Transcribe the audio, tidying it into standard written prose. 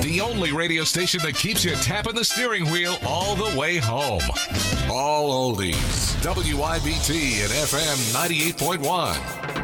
The only radio station that keeps you tapping the steering wheel all the way home. All oldies. WIBT and FM 98.1.